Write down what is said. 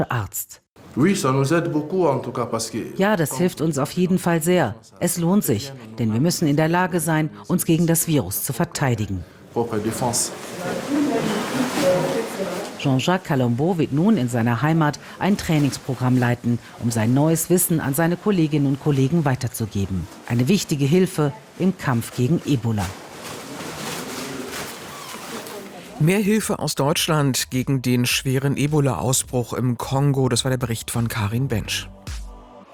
Arzt. Ja, das hilft uns auf jeden Fall sehr. Es lohnt sich, denn wir müssen in der Lage sein, uns gegen das Virus zu verteidigen. Jean-Jacques Calombo wird nun in seiner Heimat ein Trainingsprogramm leiten, um sein neues Wissen an seine Kolleginnen und Kollegen weiterzugeben. Eine wichtige Hilfe im Kampf gegen Ebola. Mehr Hilfe aus Deutschland gegen den schweren Ebola-Ausbruch im Kongo. Das war der Bericht von Karin Bensch.